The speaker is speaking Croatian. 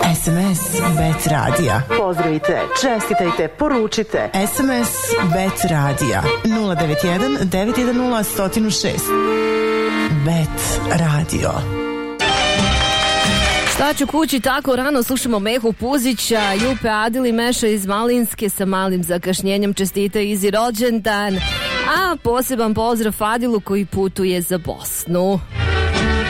SMS Bet radija. Pozdravite, čestitajte, poručite. SMS Bet radija 091 910 106. Bet radio. Šta ću kući tako rano, slušamo Mehu Puzića, Jupe Adili Meša iz Malinske sa malim zakašnjenjem, čestita Izi rođendan, a poseban pozdrav Fadilu koji putuje za Bosnu.